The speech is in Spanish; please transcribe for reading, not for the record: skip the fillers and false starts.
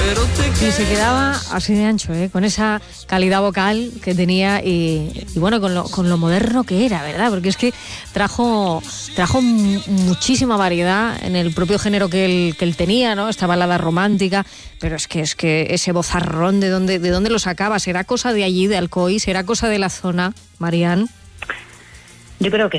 Y se quedaba así de ancho, con esa calidad vocal que tenía y bueno, con lo moderno que era, ¿verdad? Porque es que trajo muchísima variedad en el propio género que él tenía, ¿no? Esta balada romántica, pero es que ese vozarrón, ¿de dónde lo sacaba? ¿Será cosa de allí, de Alcoy? ¿Será cosa de la zona, Marian? Yo creo que